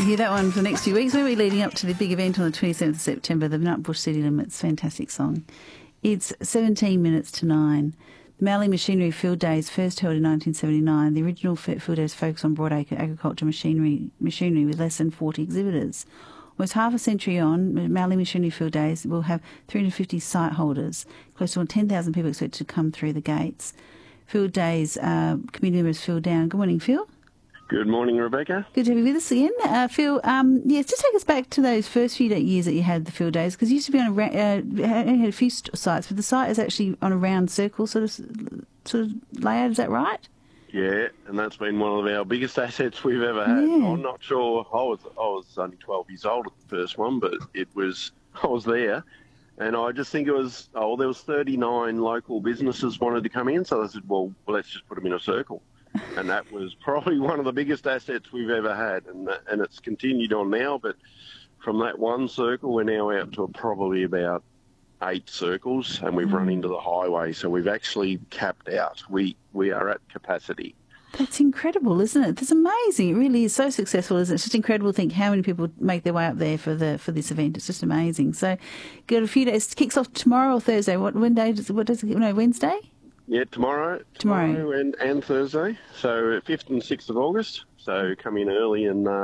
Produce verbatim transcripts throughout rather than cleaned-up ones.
You hear that one for the next few weeks. We'll be leading up to the big event on the twenty-seventh of September, the Nutbush City Limits. Fantastic song. It's seventeen minutes to nine. The Mallee Machinery Field Days, first held in nineteen seventy-nine. The original field days focused on broadacre agriculture machinery, machinery with less than forty exhibitors. Almost half a century on, Mallee Machinery Field Days will have three hundred fifty site holders. Close to ten thousand people expected to come through the gates. Field Days, uh, committee members Phil Down. Good morning, Phil. Good morning, Rebecca. Good to have you with us again. Uh, Phil, um, yes, just take us back to those first few years that you had the field days, because you used to be on a, uh, had had a few st- sites, but the site is actually on a round circle sort of sort of layout, is that right? Yeah, and that's been one of our biggest assets we've ever had. Yeah. I'm not sure, I was, I was only twelve years old at the first one, but it was, I was there, and I just think it was, oh, there was thirty-nine local businesses wanted to come in, so I said, well, well let's just put them in a circle. And that was probably one of the biggest assets we've ever had, and and it's continued on now. But from that one circle, we're now out to probably about eight circles, and we've mm. run into the highway. So we've actually capped out. We we are at capacity. That's incredible, isn't it? That's amazing. It really is so successful, isn't it? It's just incredible to think how many people make their way up there for the for this event. It's just amazing. So, got a few days. It kicks off tomorrow or Thursday. What when day does what does it? No, Wednesday. Yeah, tomorrow, tomorrow, tomorrow and, and Thursday. So fifth and sixth of August. So come in early, and uh,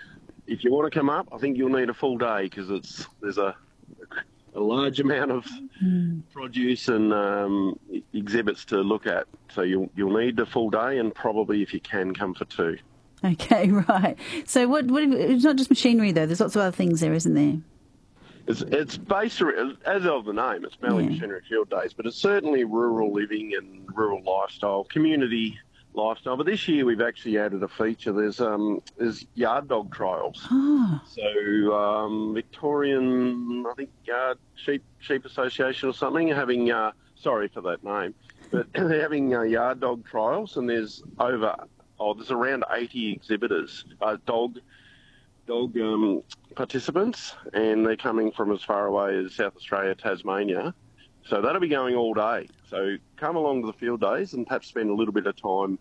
if you want to come up, I think you'll need a full day because it's there's a a large amount of mm. produce and um, exhibits to look at. So you'll you'll need the full day, and probably if you can, come for two. Okay, right. So what? what it's not just machinery though. There's lots of other things there, isn't there? It's, it's based, as of the name, it's Mallee yeah. Machinery Field Days, but it's certainly rural living and rural lifestyle, community lifestyle. But this year we've actually added a feature. There's um there's yard dog trials. Oh. So um, Victorian, I think, Yard Sheep Sheep Association or something, having, uh, sorry for that name, but they're having uh, yard dog trials, and there's over, oh, there's around eighty exhibitors, uh, dog dog um, participants, and they're coming from as far away as South Australia, Tasmania. So that'll be going all day. So come along to the field days and perhaps spend a little bit of time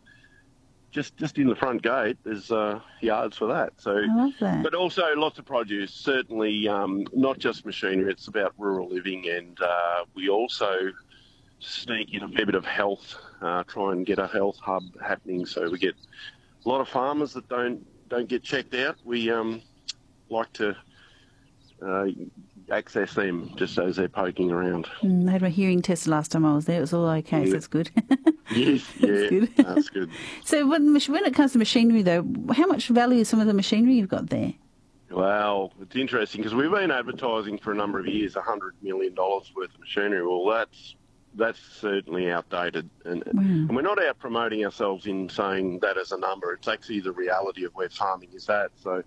just just in the front gate. There's uh, yards for that. So, I love that. But also lots of produce, certainly um, not just machinery, it's about rural living, and uh, we also sneak in a fair bit of health, uh, try and get a health hub happening. So we get a lot of farmers that don't don't get checked out. We um, like to uh, access them just as they're poking around. Mm, I had my hearing tested last time I was there. It was all okay, yeah. So that's good. Yes, yeah, that's good. That's good. So when, when it comes to machinery, though, how much value is some of the machinery you've got there? Well, it's interesting because we've been advertising for a number of years one hundred million dollars worth of machinery. Well, that's that's certainly outdated, and, wow. and we're not out promoting ourselves in saying that as a number. It's actually the reality of where farming is at. So